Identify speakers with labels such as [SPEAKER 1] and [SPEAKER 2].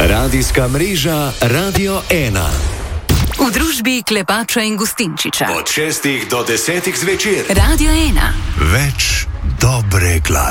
[SPEAKER 1] Radijska mreža Radio 1.
[SPEAKER 2] V družbi Klepača in Gustinčiča.
[SPEAKER 1] Od 6 do 10 zvečer.
[SPEAKER 2] Radio 1.
[SPEAKER 1] Več dobre glasbe.